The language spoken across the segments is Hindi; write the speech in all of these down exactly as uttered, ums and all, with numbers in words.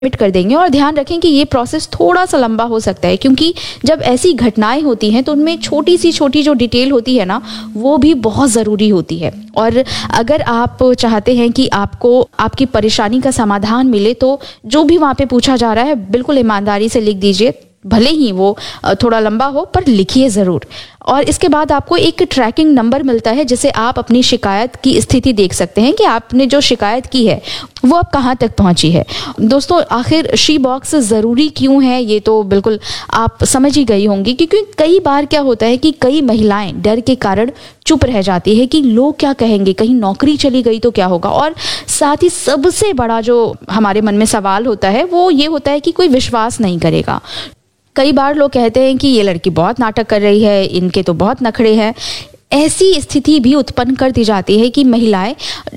सबमिट कर देंगे। और ध्यान रखें कि ये प्रोसेस थोड़ा सा लंबा हो सकता है, क्योंकि जब ऐसी घटनाएं होती हैं तो उनमें छोटी सी छोटी जो डिटेल होती है ना, वो भी बहुत ज़रूरी होती है। और अगर आप चाहते हैं कि आपको आपकी परेशानी का समाधान मिले, तो जो भी वहाँ पे पूछा जा रहा है बिल्कुल ईमानदारी से लिख दीजिए, भले ही वो थोड़ा लंबा हो पर लिखिए ज़रूर। और इसके बाद आपको एक ट्रैकिंग नंबर मिलता है, जिसे आप अपनी शिकायत की स्थिति देख सकते हैं कि आपने जो शिकायत की है वो अब कहाँ तक पहुँची है। दोस्तों, आखिर शी बॉक्स ज़रूरी क्यों है, ये तो बिल्कुल आप समझ ही गई होंगी, क्योंकि कई बार क्या होता है कि कई महिलाएं डर के कारण चुप रह जाती है कि लोग क्या कहेंगे, कहीं नौकरी चली गई तो क्या होगा। और साथ ही सबसे बड़ा जो हमारे मन में सवाल होता है वो ये होता है कि कोई विश्वास नहीं करेगा। कई बार लोग कहते हैं कि ये लड़की बहुत नाटक कर रही है, इनके तो बहुत नखरे हैं। ऐसी स्थिति भी उत्पन्न कर दी जाती है कि महिलाएं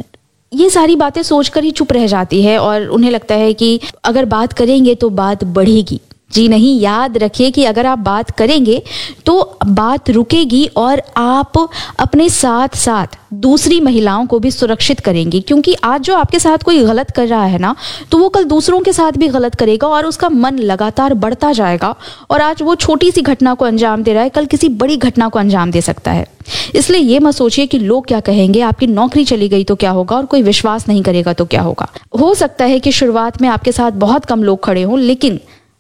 ये सारी बातें सोचकर ही चुप रह जाती है और उन्हें लगता है कि अगर बात करेंगे तो बात बढ़ेगी। जी नहीं, याद रखिए कि अगर आप बात करेंगे तो बात रुकेगी और आप अपने साथ साथ दूसरी महिलाओं को भी सुरक्षित करेंगी, क्योंकि आज जो आपके साथ कोई गलत कर रहा है ना, तो वो कल दूसरों के साथ भी गलत करेगा और उसका मन लगातार बढ़ता जाएगा। और आज वो छोटी सी घटना को अंजाम दे रहा है, कल किसी बड़ी घटना को अंजाम दे सकता है। इसलिए ये मत सोचिए कि लोग क्या कहेंगे, आपकी नौकरी चली गई तो क्या होगा और कोई विश्वास नहीं करेगा तो क्या होगा। हो सकता है कि शुरुआत में आपके साथ बहुत कम लोग खड़े हों, लेकिन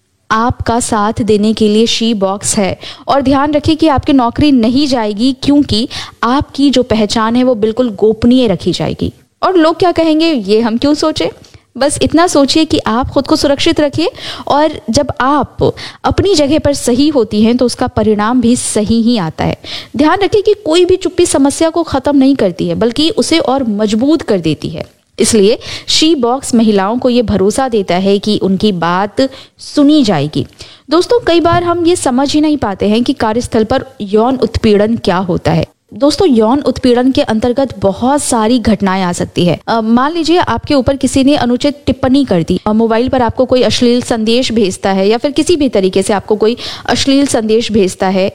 आपका साथ देने के लिए शी बॉक्स है। और ध्यान रखिए कि आपकी नौकरी नहीं जाएगी, क्योंकि आपकी जो पहचान है वो बिल्कुल गोपनीय रखी जाएगी। और लोग क्या कहेंगे ये हम क्यों सोचें, बस इतना सोचिए कि आप खुद को सुरक्षित रखिए। और जब आप अपनी जगह पर सही होती हैं तो उसका परिणाम भी सही ही आता है। ध्यान रखिए कि कोई भी चुप्पी समस्या को खत्म नहीं करती है, बल्कि उसे और मजबूत कर देती है। इसलिए शी बॉक्स महिलाओं को ये भरोसा देता है कि उनकी बात सुनी जाएगी। दोस्तों, कई बार हम ये समझ ही नहीं पाते हैं कि कार्यस्थल पर यौन उत्पीड़न क्या होता है। दोस्तों, यौन उत्पीड़न के अंतर्गत बहुत सारी घटनाएं आ सकती है। मान लीजिए आपके ऊपर किसी ने अनुचित टिप्पणी कर दी, मोबाइल पर आपको कोई अश्लील संदेश भेजता है या फिर किसी भी तरीके से आपको कोई अश्लील संदेश भेजता है,